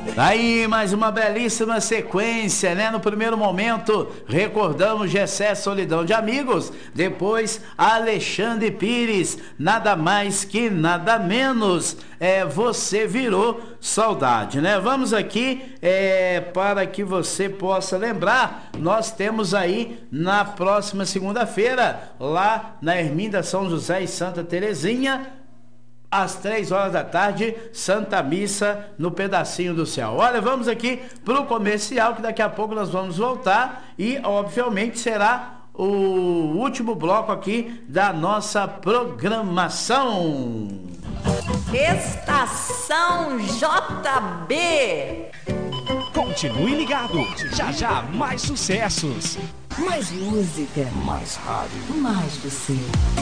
Aí, mais uma belíssima sequência, né? No primeiro momento, recordamos Gessé Solidão de Amigos. Depois, Alexandre Pires, nada mais que nada menos. Você virou saudade, né? Vamos aqui, para que você possa lembrar, nós temos aí na próxima segunda-feira, lá na Erminda São José e Santa Terezinha, às 3 horas da tarde, Santa Missa no Pedacinho do Céu. Olha, vamos aqui pro comercial, que daqui a pouco nós vamos voltar e, obviamente, será o último bloco aqui da nossa programação. Estação JB. Continue ligado, já já mais sucessos. Mais música. Mais rádio. Mais você.